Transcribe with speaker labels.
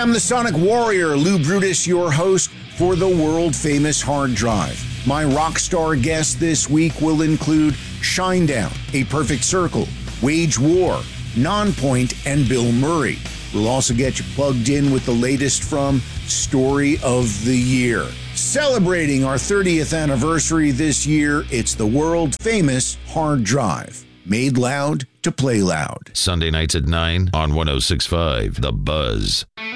Speaker 1: I'm the Sonic Warrior, Lou Brutus, your host for the world-famous Hard Drive. My rock star guests this week will include Shinedown, A Perfect Circle, Wage War, Nonpoint, and Bill Murray. We'll also get you plugged in with the latest from Story of the Year. Celebrating our 30th anniversary this year, it's the world-famous Hard Drive. Made loud to play loud.
Speaker 2: Sunday nights at 9 on 106.5 The Buzz.